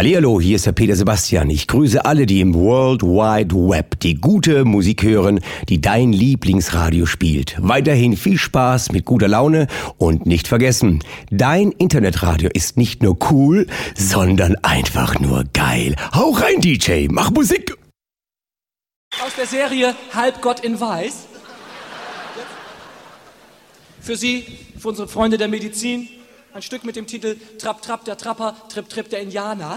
Hallihallo, hier ist der Peter Sebastian. Ich grüße alle, die im World Wide Web die gute Musik hören, die dein Lieblingsradio spielt. Weiterhin viel Spaß mit guter Laune und nicht vergessen, dein Internetradio ist nicht nur cool, sondern einfach nur geil. Hau rein, DJ, mach Musik! Aus der Serie Halbgott in Weiß. Für Sie, für unsere Freunde der Medizin, ein Stück mit dem Titel Trapp, Trapp, der Trapper, Tripp, Tripp, der Indianer.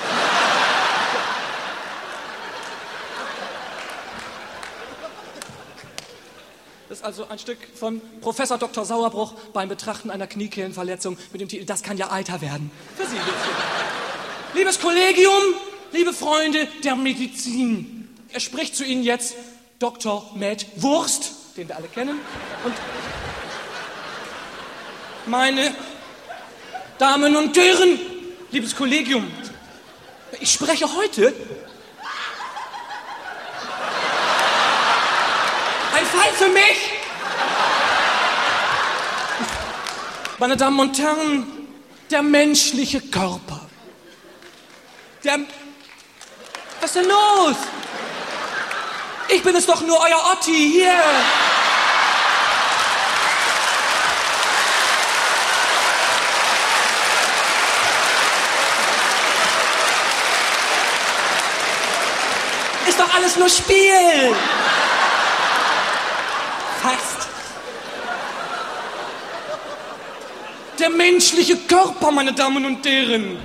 Das ist also ein Stück von Professor Dr. Sauerbruch beim Betrachten einer Kniekehlenverletzung mit dem Titel Das kann ja Eiter werden. Für Sie. Liebes Kollegium, liebe Freunde der Medizin, er spricht zu Ihnen jetzt Dr. Med Wurst, den wir alle kennen, und meine Damen und Herren, liebes Kollegium, ich spreche heute ein Fall für mich. Meine Damen und Herren, der menschliche Körper. Was ist denn los? Ich bin es doch nur, euer Otti, hier. Ist doch alles nur Spiel. Fast. Der menschliche Körper, meine Damen und Herren.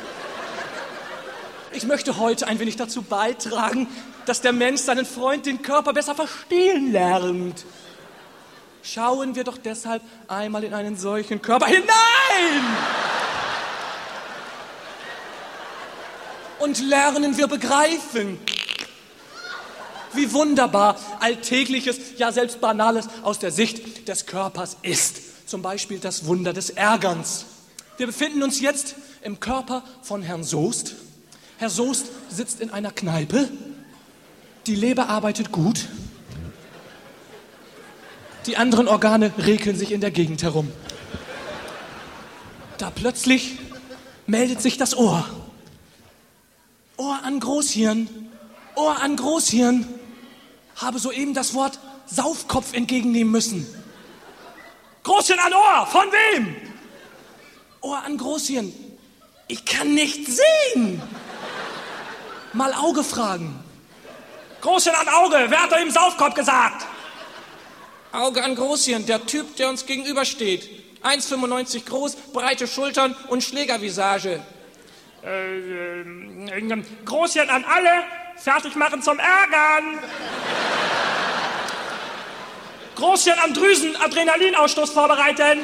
Ich möchte heute ein wenig dazu beitragen, dass der Mensch seinen Freund, den Körper, besser verstehen lernt. Schauen wir doch deshalb einmal in einen solchen Körper hinein! Und lernen wir begreifen, wie wunderbar Alltägliches, ja selbst Banales aus der Sicht des Körpers ist. Zum Beispiel das Wunder des Ärgerns. Wir befinden uns jetzt im Körper von Herrn Soest. Herr Soest sitzt in einer Kneipe. Die Leber arbeitet gut. Die anderen Organe rekeln sich in der Gegend herum. Da plötzlich meldet sich das Ohr. Ohr an Großhirn. Ohr an Großhirn. Habe soeben das Wort Saufkopf entgegennehmen müssen. Großhirn an Ohr. Von wem? Ohr an Großhirn. Ich kann nicht sehen. Mal Auge fragen. Großhirn an Auge, wer hat da im Saufkopf gesagt? Auge an Großhirn, der Typ, der uns gegenübersteht. 1,95 groß, breite Schultern und Schlägervisage. Großhirn an alle, fertig machen zum Ärgern. Großhirn an Drüsen, Adrenalinausstoß vorbereiten.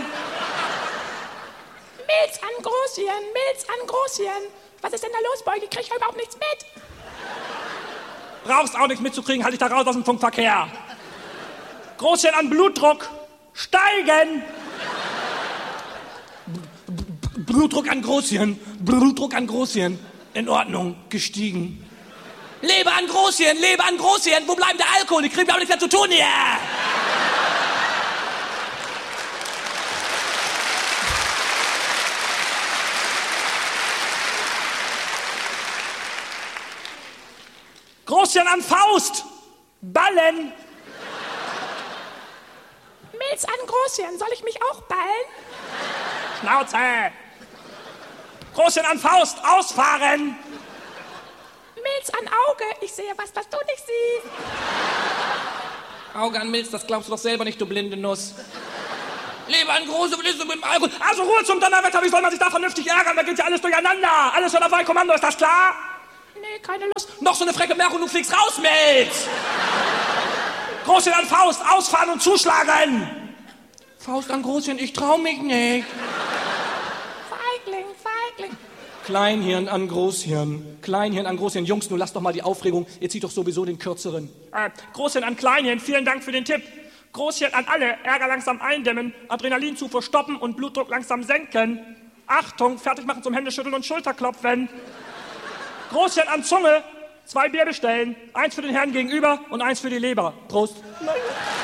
Milz an Großhirn, Milz an Großhirn. Was ist denn da los bei euch? Ich krieg ja überhaupt nichts mit. Brauchst auch nichts mitzukriegen, halt dich da raus aus dem Funkverkehr. Großhirn an Blutdruck. Steigen. Blutdruck an Großhirn. Blutdruck an Großhirn. In Ordnung, gestiegen. Leber an Großhirn, Leber an Großhirn. Wo bleibt der Alkohol? Ich krieg auch nichts mehr zu tun hier. Großhirn an Faust. Ballen. Milz an Großhirn, soll ich mich auch ballen? Schnauze. Großhirn an Faust. Ausfahren. Milz an Auge, ich sehe was du nicht siehst. Auge an Milz, das glaubst du doch selber nicht, du blinde Nuss. Leber an große Blisse mit dem Alkohol. Also Ruhe zum Donnerwetter, wie soll man sich da vernünftig ärgern? Da geht ja alles durcheinander. Alles schon auf ein Kommando, ist das klar? Nee, keine Lust. Noch so eine frecke Merkung, du fliegst raus, Milz! Großhirn an Faust, ausfahren und zuschlagen! Faust an Großhirn, ich trau mich nicht. Feigling, Feigling. Kleinhirn an Großhirn. Kleinhirn an Großhirn. Jungs, nun lasst doch mal die Aufregung. Ihr zieht doch sowieso den kürzeren. Großhirn an Kleinhirn, vielen Dank für den Tipp. Großhirn an alle, Ärger langsam eindämmen, Adrenalinzufuhr stoppen und Blutdruck langsam senken. Achtung, fertig machen zum Händeschütteln und Schulterklopfen. Großhirn an Zunge, 2 Bier bestellen. 1 für den Herrn gegenüber und 1 für die Leber. Prost.